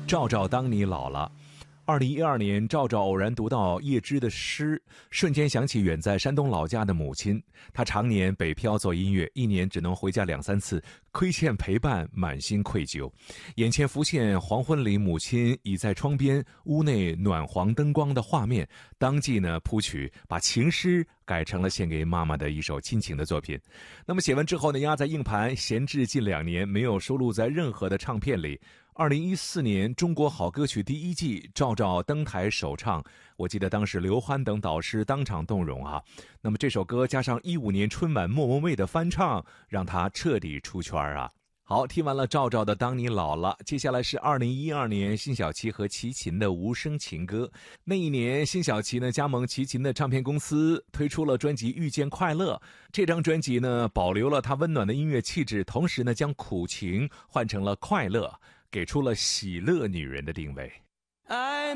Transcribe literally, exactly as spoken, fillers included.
赵赵当你老了。二零一二年，赵赵偶然读到叶芝的诗，瞬间想起远在山东老家的母亲。他常年北漂做音乐，一年只能回家两三次，亏欠陪伴，满心愧疚。眼前浮现黄昏里母亲倚在窗边，屋内暖黄灯光的画面，当即呢谱曲，把情诗改成了献给妈妈的一首亲情的作品。那么写完之后呢，压在硬盘闲置近两年，没有收录在任何的唱片里。二零一四年中国好歌曲第一季，赵赵登台首唱，我记得当时刘欢等导师当场动容啊。那么这首歌加上一五年春晚莫文蔚的翻唱，让他彻底出圈啊。好，听完了赵赵的《当你老了》，接下来是二零一二年辛晓琪和齐秦的《无声情歌》。那一年，辛晓琪呢加盟齐秦的唱片公司，推出了专辑《遇见快乐》。这张专辑呢保留了他温暖的音乐气质，同时呢将苦情换成了快乐，给出了喜乐女人的定位。